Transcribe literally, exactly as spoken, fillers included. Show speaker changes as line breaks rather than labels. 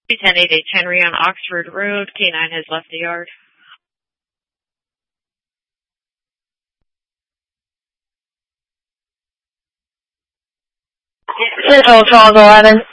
ten eighty-eight Henry on Oxford Road. K nine has left the yard.
Central twelve eleven.